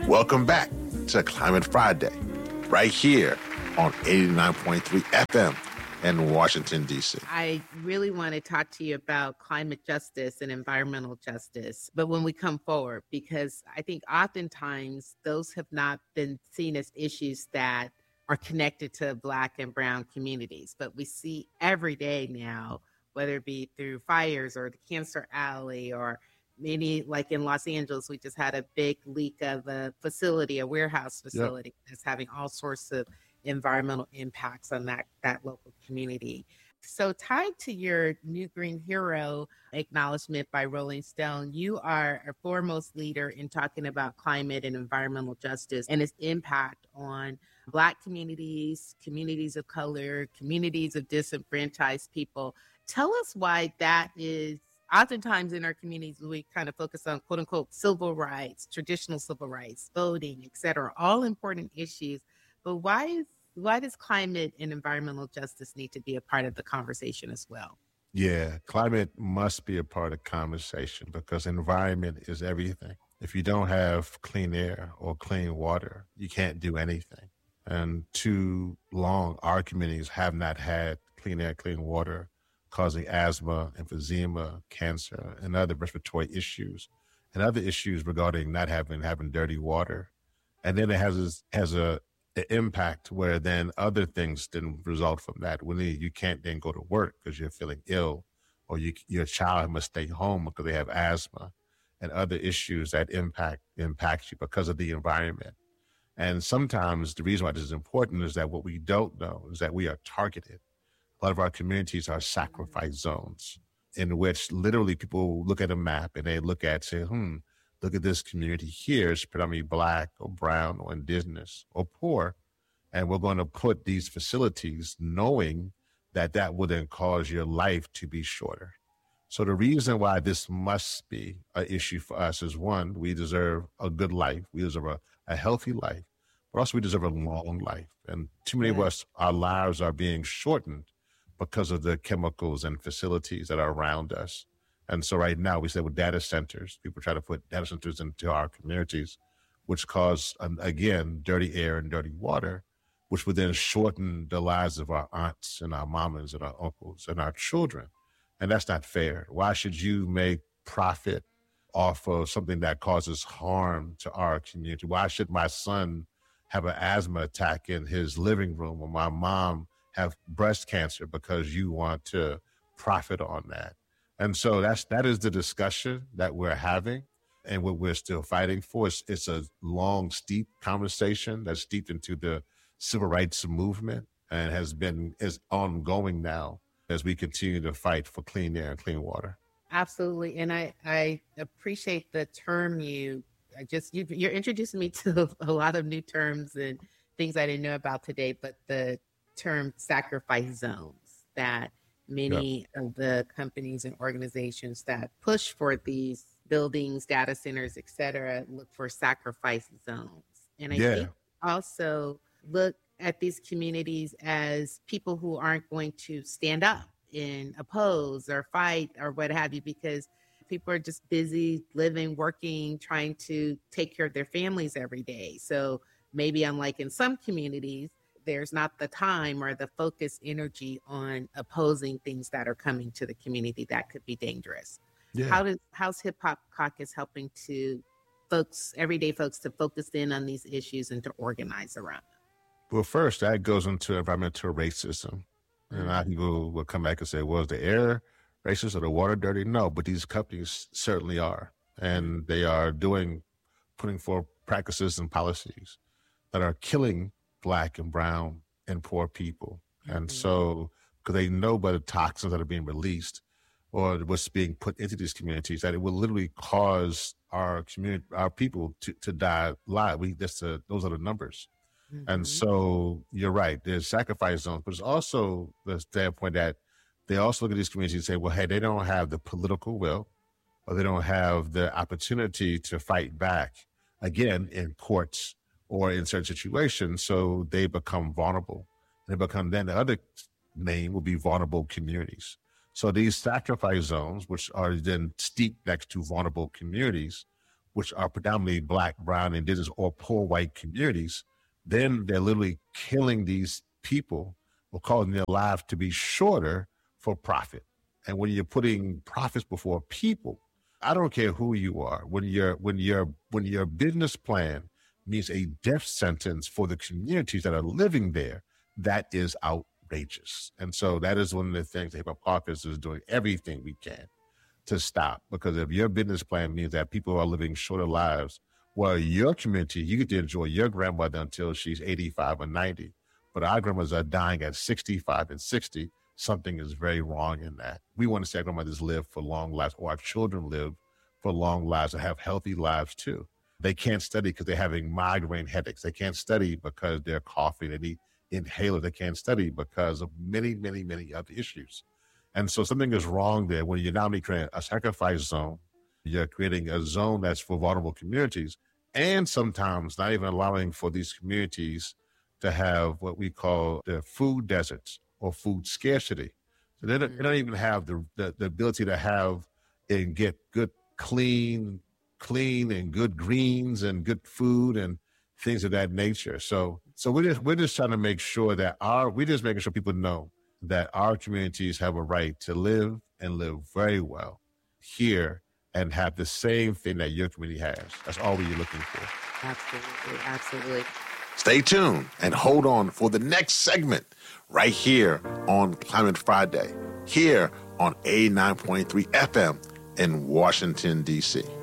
Welcome back to Climate Friday, right here on 89.3 FM in Washington, D.C. I really want to talk to you about climate justice and environmental justice, but when we come forward, because I think oftentimes those have not been seen as issues that are connected to Black and Brown communities, but we see every day now, whether it be through fires or the Cancer Alley or many, like in Los Angeles, we just had a big leak of a facility, a warehouse facility that's having all sorts of environmental impacts on that local community. So tied to your New Green Hero acknowledgement by Rolling Stone, you are a foremost leader in talking about climate and environmental justice and its impact on Black communities, communities of color, communities of disenfranchised people. Tell us why that is. Oftentimes in our communities, we kind of focus on quote unquote civil rights, traditional civil rights, voting, et cetera, all important issues. But why does climate and environmental justice need to be a part of the conversation as well? Yeah, climate must be a part of conversation because environment is everything. If you don't have clean air or clean water, you can't do anything. And too long, our communities have not had clean air, clean water, causing asthma, emphysema, cancer, and other respiratory issues, and other issues regarding not having dirty water. And then it has an impact where then other things didn't result from that. When you can't then go to work because you're feeling ill, or your child must stay home because they have asthma, and other issues that impact you because of the environment. And sometimes the reason why this is important is that what we don't know is that we are targeted. A lot of our communities are sacrifice zones in which literally people look at a map and they look at, say, look at this community here. It's predominantly Black or brown or indigenous or poor. And we're going to put these facilities knowing that will then cause your life to be shorter. So the reason why this must be an issue for us is, one, we deserve a good life. We deserve a healthy life, but also we deserve a long life. And too many of us, our lives are being shortened because of the chemicals and facilities that are around us. And so right now we say with data centers, people try to put data centers into our communities, which cause, again, dirty air and dirty water, which would then shorten the lives of our aunts and our mamas and our uncles and our children. And that's not fair. Why should you make profit off of something that causes harm to our community? Why should my son have an asthma attack in his living room or my mom have breast cancer because you want to profit on that? And so that is the discussion that we're having and what we're still fighting for. It's a long, steep conversation that's steeped into the civil rights movement and is ongoing now as we continue to fight for clean air and clean water. Absolutely. And I appreciate the term you're introducing me to a lot of new terms and things I didn't know about today, but the term sacrifice zones, that many of the companies and organizations that push for these buildings, data centers, et cetera, look for sacrifice zones. And I think also look at these communities as people who aren't going to stand up and oppose or fight or what have you, because people are just busy living, working, trying to take care of their families every day. So maybe unlike in some communities, there's not the time or the focused energy on opposing things that are coming to the community that could be dangerous. Yeah. How's Hip Hop Caucus helping to everyday folks to focus in on these issues and to organize around them? Well, first, that goes into environmental racism. And a lot of people will come back and say, well, is the air racist or the water dirty? No, but these companies certainly are. And they are putting forth practices and policies that are killing Black and brown and poor people. And so, because they know by the toxins that are being released or what's being put into these communities, that it will literally cause our people to die live. Those are the numbers. And so you're right, there's sacrifice zones, but it's also the standpoint that they also look at these communities and say, well, hey, they don't have the political will or they don't have the opportunity to fight back, again, in courts or in certain situations, so they become vulnerable. And then the other name will be vulnerable communities. So these sacrifice zones, which are then steeped next to vulnerable communities, which are predominantly Black, brown, indigenous, or poor white communities, then they're literally killing these people or causing their lives to be shorter for profit. And when you're putting profits before people, I don't care who you are. When your business plan means a death sentence for the communities that are living there, that is outrageous. And so that is one of the things the Hip Hop Caucus is doing everything we can to stop. Because if your business plan means that people are living shorter lives, well, your community, you get to enjoy your grandmother until she's 85 or 90, but our grandmothers are dying at 65 and 60. Something is very wrong in that. We want to see our grandmothers live for long lives, or our children live for long lives and have healthy lives too. They can't study because they're having migraine headaches. They can't study because they're coughing. They need inhalers. They can't study because of many, many, many other issues. And so something is wrong there when you're not only creating a sacrifice zone, you're creating a zone that's for vulnerable communities, and sometimes not even allowing for these communities to have what we call the food deserts or food scarcity. So they don't even have the ability to have and get good, clean and good greens and good food and things of that nature. So we're just trying to make sure that making sure people know that our communities have a right to live and live very well here and have the same thing that your community has. That's all we're looking for. Absolutely, absolutely. Stay tuned and hold on for the next segment right here on Climate Friday, here on 89.3 FM in Washington, D.C.